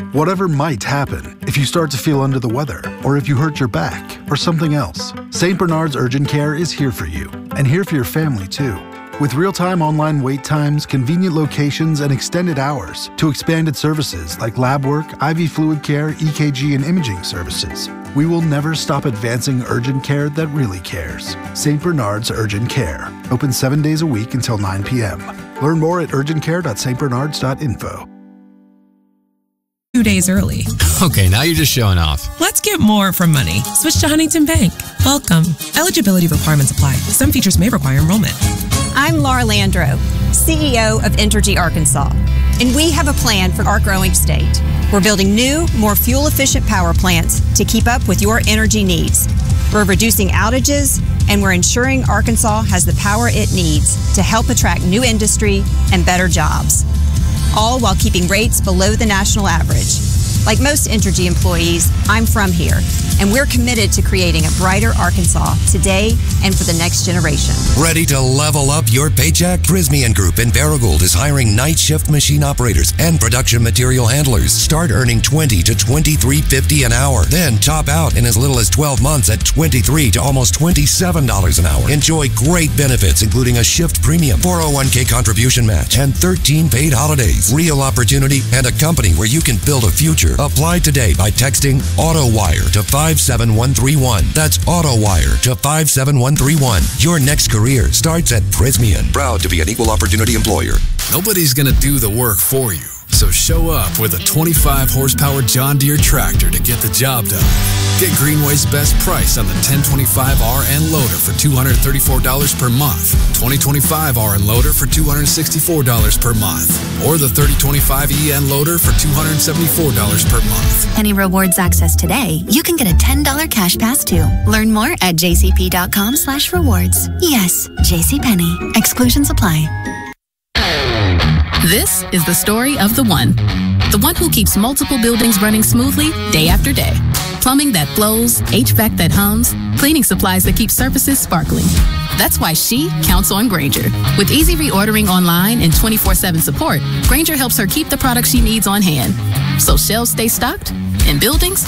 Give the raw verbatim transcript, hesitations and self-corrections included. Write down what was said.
Whatever might happen if you start to feel under the weather, or if you hurt your back, or something else, Saint Bernard's Urgent Care is here for you, and here for your family too. With real-time online wait times, convenient locations, and extended hours to expanded services like lab work, I V fluid care, E K G, and imaging services, we will never stop advancing urgent care that really cares. Saint Bernard's Urgent Care. Open seven days a week until nine p.m. Learn more at urgent care dot st bernards dot info. Two days early. Okay, now you're just showing off. Let's get more from money. Switch to Huntington Bank. Welcome. Eligibility requirements apply. Some features may require enrollment. I'm Laura Landro, C E O of Entergy Arkansas, and we have a plan for our growing state. We're building new, more fuel-efficient power plants to keep up with your energy needs. We're reducing outages, and we're ensuring Arkansas has the power it needs to help attract new industry and better jobs, all while keeping rates below the national average. Like most Entergy employees, I'm from here, and we're committed to creating a brighter Arkansas today and for the next generation. Ready to level up your paycheck? Prysmian Group in Baragould is hiring night shift machine operators and production material handlers. Start earning twenty to twenty-three fifty an hour. Then top out in as little as twelve months at twenty-three to almost twenty-seven dollars an hour. Enjoy great benefits, including a shift premium, four oh one k contribution match, and thirteen paid holidays. Real opportunity and a company where you can build a future. Apply today by texting AutoWire to five seven one three one. That's AutoWire to five seven one three one. Your next career starts at Prysmian. Proud to be an equal opportunity employer. Nobody's going to do the work for you. So show up with a twenty-five horsepower John Deere tractor to get the job done. Get Greenway's best price on the ten twenty-five R N loader for two hundred thirty-four dollars per month, twenty twenty-five R N loader for two hundred sixty-four dollars per month, or the thirty twenty-five E N loader for two hundred seventy-four dollars per month. Penny Rewards Access today. You can get a ten dollars cash pass too. Learn more at jcp.com slash rewards. Yes, JCPenney. Exclusions apply. This is the story of the one. The one who keeps multiple buildings running smoothly day after day. Plumbing that flows, H V A C that hums, cleaning supplies that keep surfaces sparkling. That's why she counts on Grainger. With easy reordering online and twenty-four seven support, Grainger helps her keep the products she needs on hand. So shelves stay stocked and buildings